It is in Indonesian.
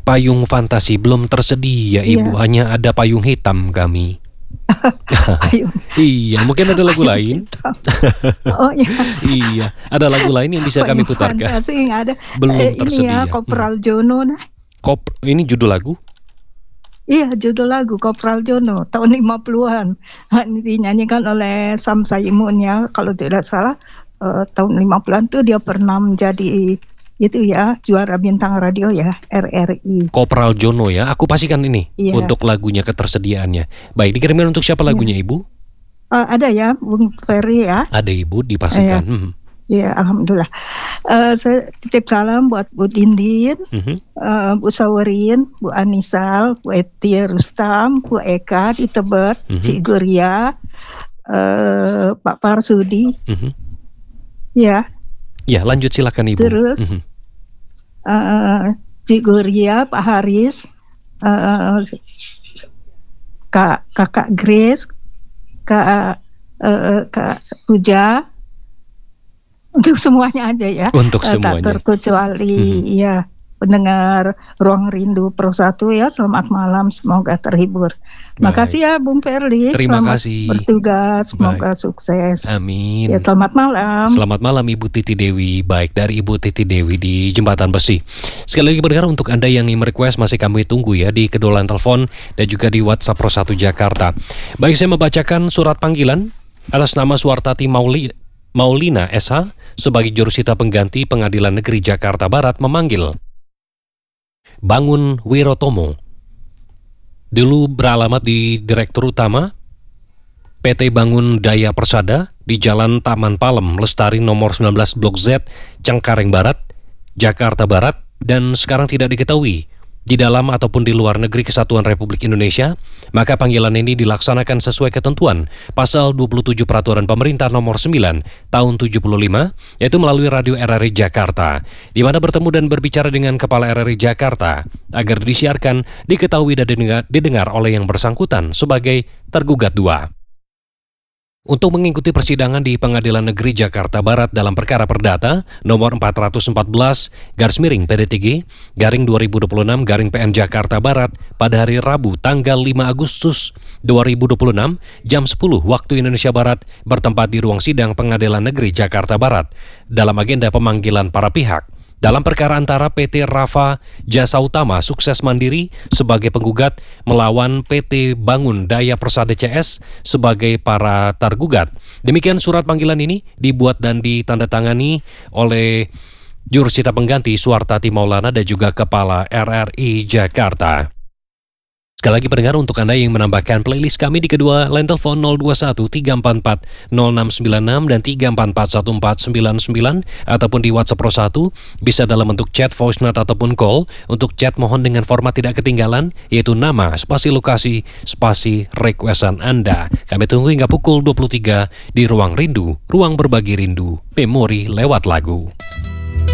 payung fantasi belum tersedia, Ibu. Iya. Hanya ada payung hitam kami. Payung Iya, mungkin ada lagu lain. hitam. Oh ya, Iya, ada lagu lain yang bisa kami payung putarkan. fantasi nggak ada. Belum Ini ya, tersedia. Kopral Jono nah. Ini judul lagu? Iya, judul lagu Kopral Jono tahun 50-an. Dinyanyikan oleh Sam Saimun ya, kalau tidak salah tahun 50-an tuh dia pernah menjadi itu ya, juara bintang radio ya, RRI. Kopral Jono ya. Aku pastikan ini Iya. untuk lagunya, ketersediaannya. Baik, dikirimkan untuk siapa lagunya, Ibu? Ada ya, Bung Ferry ya. Ada, Ibu, dipastikan. Ya, alhamdulillah. Saya titip salam buat Bu Dindin, Bu Sawerin, Bu Anisal, Bu Eti Rustam, Bu Eka di Tebet, Cik Guria, Pak Parsudi. Ya. Ya, lanjut silakan, Ibu. Terus Cik Guria, Pak Haris, Kakak Grace, Kak Puja. Untuk semuanya aja ya. Untuk semuanya. Tak terkecuali ya pendengar Ruang Rindu Pro 1 ya. Selamat malam, semoga terhibur. Makasih ya Bung Ferly. Terima selamat kasih. bertugas, semoga sukses. Amin. Ya, selamat malam. Selamat malam Ibu Titi Dewi. Baik, dari Ibu Titi Dewi di Jembatan Besi. Sekali lagi pendengar, untuk Anda yang ingin request masih kami tunggu ya di kedua line telepon dan juga di WhatsApp Pro 1 Jakarta. Baik, saya membacakan surat panggilan atas nama Suartati Maulina SH sebagai jurusita pengganti Pengadilan Negeri Jakarta Barat memanggil Bangun Wirotomo, dulu beralamat di Direktur Utama PT Bangun Daya Persada di Jalan Taman Palem Lestari nomor 19 Blok Z, Cengkareng Barat, Jakarta Barat, dan sekarang tidak diketahui di dalam ataupun di luar negeri Kesatuan Republik Indonesia, maka panggilan ini dilaksanakan sesuai ketentuan Pasal 27 Peraturan Pemerintah Nomor 9 Tahun 75, yaitu melalui Radio RRI Jakarta, di mana bertemu dan berbicara dengan Kepala RRI Jakarta agar disiarkan, diketahui dan didengar oleh yang bersangkutan sebagai tergugat 2. Untuk mengikuti persidangan di Pengadilan Negeri Jakarta Barat dalam perkara perdata nomor 414/2026/PN Jakarta Barat pada hari Rabu tanggal 5 Agustus 2026 jam 10 waktu Indonesia Barat bertempat di ruang sidang Pengadilan Negeri Jakarta Barat dalam agenda pemanggilan para pihak dalam perkara antara PT Rafa Jasa Utama Sukses Mandiri sebagai penggugat melawan PT Bangun Daya Persada CS sebagai para tergugat. Demikian surat panggilan ini dibuat dan ditandatangani oleh jurusita pengganti Suartati Maulana dan juga Kepala RRI Jakarta. Sekali lagi pendengar, untuk Anda yang menambahkan playlist kami di kedua line telepon 021-344-0696 dan 344-1499 ataupun di WhatsApp Pro 1 bisa dalam bentuk chat, voice note ataupun call. Untuk chat mohon dengan format tidak ketinggalan, yaitu nama, spasi lokasi, spasi requestan Anda. Kami tunggu hingga pukul 23 di Ruang Rindu, ruang berbagi rindu, memori lewat lagu.